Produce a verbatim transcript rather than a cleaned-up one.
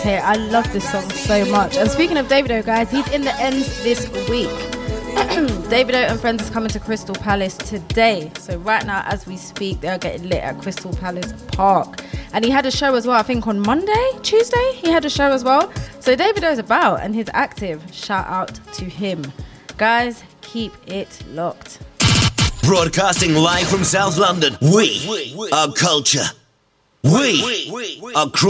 Here, I love this song so much. And speaking of Davido, guys, he's in the ends this week. Davido and friends is coming to Crystal Palace today. So right now, as we speak, they are getting lit at Crystal Palace Park. And he had a show as well, I think on Monday, Tuesday, he had a show as well. So Davido's about and he's active. Shout out to him. Guys, keep it locked. Broadcasting live from South London, we are culture. We are